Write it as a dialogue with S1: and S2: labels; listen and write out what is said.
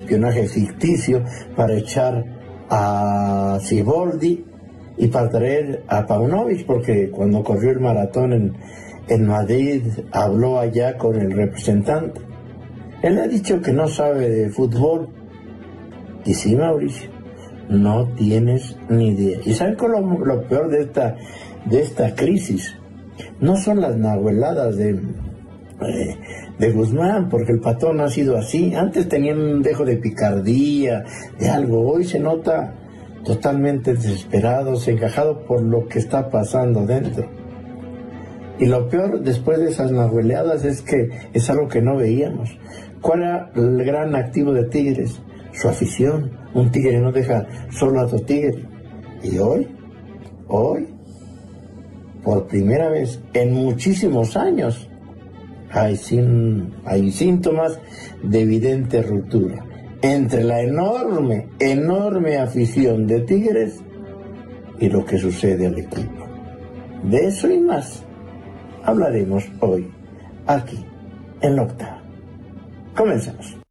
S1: espionaje ficticio para echar a Siboldi y para traer a Paunovic, porque cuando corrió el maratón en Madrid habló allá con el representante. Él ha dicho que no sabe de fútbol. Y sí, Mauricio, no tienes ni idea. ¿Y saben cuál es lo peor de esta crisis? No son las nahueladas de Guzmán, porque el patrón ha sido así. Antes tenían un dejo de picardía, de algo. Hoy se nota totalmente desesperado, encajado por lo que está pasando dentro. Y lo peor después de esas nahueleadas es que es algo que no veíamos. ¿Cuál era el gran activo de Tigres? Su afición. Un tigre no deja solo a otro tigre. Y hoy, por primera vez en muchísimos años, hay síntomas de evidente ruptura entre la enorme afición de Tigres y lo que sucede al equipo. De eso y más hablaremos hoy, aquí, en La Octava. Comenzamos.